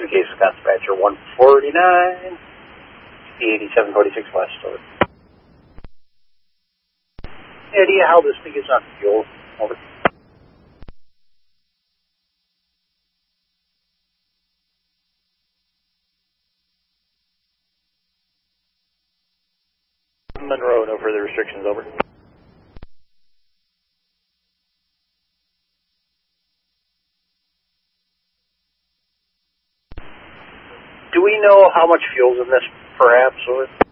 case, Scott Dispatcher 149, 8746 West, over. Any idea how this thing is on fuel? Over. Monroe, no further restrictions, over. Do we know how much fuel's in this, perhaps, or?